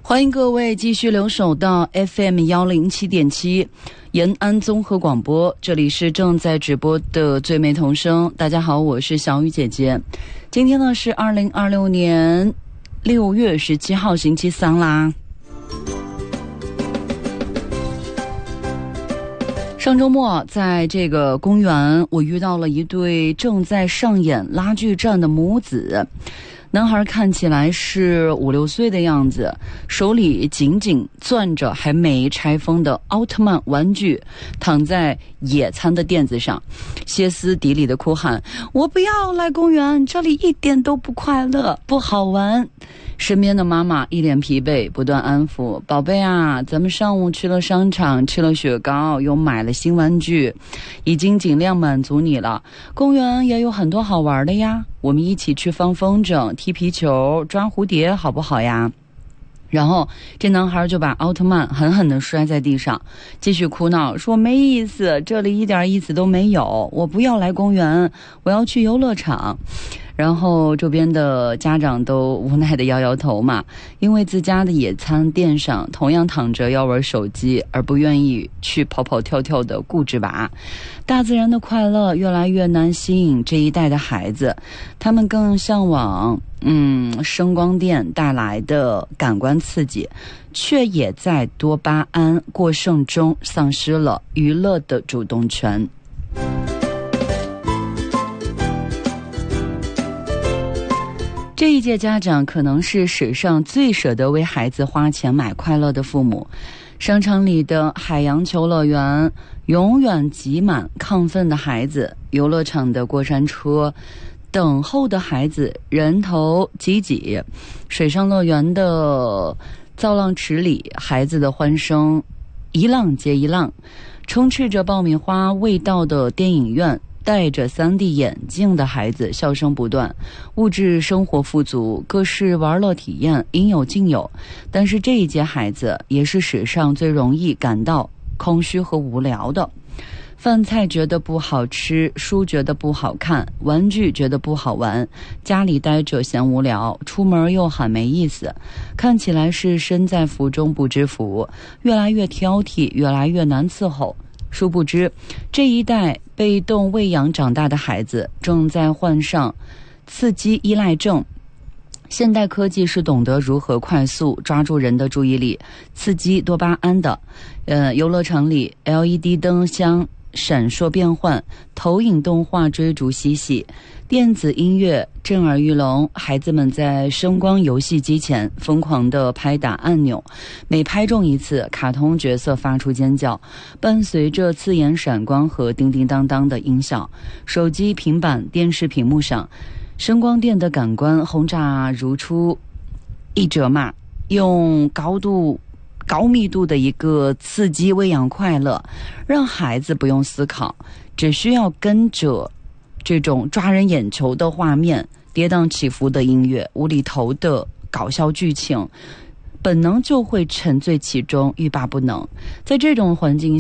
欢迎各位继续留守到 FM107.7 延安综合广播，这里是正在直播的最美童声。大家好，我是小雨姐姐。今天呢是2026年6月17号星期三啦。上周末在这个公园，我遇到了一对正在上演拉锯战的母子。男孩看起来是5、6岁的样子，手里紧紧攥着还没拆封的奥特曼玩具，躺在野餐的垫子上，歇斯底里的哭喊：我不要来公园，这里一点都不快乐，不好玩。身边的妈妈一脸疲惫，不断安抚：宝贝啊，咱们上午去了商场，吃了雪糕，又买了新玩具，已经尽量满足你了。公园也有很多好玩的呀，我们一起去放风筝、踢皮球、抓蝴蝶，好不好呀？然后这男孩就把奥特曼狠狠地摔在地上，继续哭闹说：没意思，这里一点意思都没有，我不要来公园，我要去游乐场。然后周边的家长都无奈地摇摇头嘛，因为自家的野餐垫上同样躺着要玩手机而不愿意去跑跑跳跳的固执吧。大自然的快乐越来越难吸引这一代的孩子，他们更向往声光电带来的感官刺激，却也在多巴胺过剩中丧失了娱乐的主动权。这一届家长可能是史上最舍得为孩子花钱买快乐的父母。商场里的海洋球乐园永远挤满亢奋的孩子，游乐场的过山车等候的孩子人头挤挤，水上乐园的造浪池里孩子的欢声一浪接一浪，充斥着爆米花味道的电影院，戴着 3D 眼镜的孩子笑声不断，物质生活富足，各式玩乐体验应有尽有。但是这一届孩子也是史上最容易感到空虚和无聊的。饭菜觉得不好吃，书觉得不好看，玩具觉得不好玩，家里待着嫌无聊，出门又喊没意思，看起来是身在福中不知福，越来越挑剔，越来越难伺候。殊不知，这一代被动喂养长大的孩子正在患上刺激依赖症。现代科技是懂得如何快速抓住人的注意力，刺激多巴胺的。游乐场里 LED 灯箱闪烁变换，投影动画追逐嬉戏，电子音乐震耳欲聋，孩子们在声光游戏机前疯狂地拍打按钮，每拍中一次，卡通角色发出尖叫，伴随着刺眼闪光和叮叮当当的音效。手机、平板、电视屏幕上，声光电的感官轰炸如出一辙嘛，用高密度的一个刺激喂养快乐，让孩子不用思考，只需要跟着这种抓人眼球的画面，跌宕起伏的音乐，无厘头的搞笑剧情，本能就会沉醉其中，欲罢不能。在这种环境